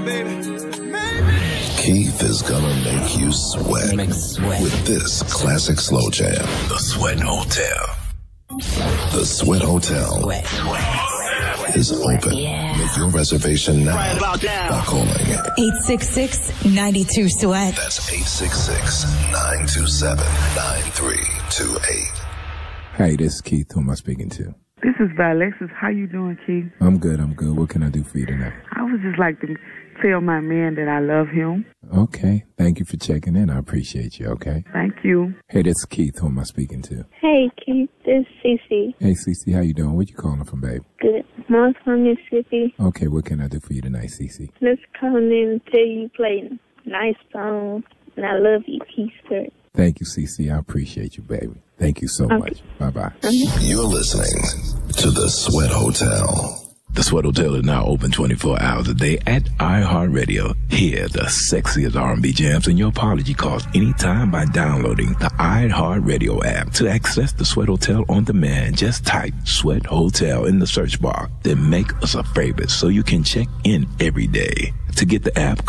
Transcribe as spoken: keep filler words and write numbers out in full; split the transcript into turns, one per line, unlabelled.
Keith is gonna make you sweat, make sweat with this classic slow jam. The Sweat Hotel. The Sweat Hotel sweat. is open. Yeah. Make your reservation now right about now. by calling
eight six six, nine two, sweat.
That's eight six six, nine two seven, nine three two eight.
Hey, this is Keith. Who am I speaking to?
This is Valexis. How you doing, Keith?
I'm good. I'm good. What can I do for you tonight?
I would just like to tell my man that I love him.
Okay. Thank you for checking in. I appreciate you, okay?
Thank you.
Hey, this is Keith. Who am I speaking to?
Hey, Keith. This is Cece.
Hey, Cece. How you doing? Where you calling from, babe?
Good. Mom's from Mississippi.
Okay. What can I do for you tonight, Cece?
Let's call in and tell you play nice song, and I love you, Keith, sir.
Thank you, Cece. I appreciate you, baby. Thank you so okay. much. Bye-bye.
Uh-huh.
You're listening to The Sweat Hotel.
The Sweat Hotel is now open twenty-four hours a day at iHeartRadio. Hear the sexiest R and B jams in your apology calls anytime by downloading the iHeartRadio app. To access the Sweat Hotel on demand, just type Sweat Hotel in the search bar. Then make us a favorite so you can check in every day. To get the app,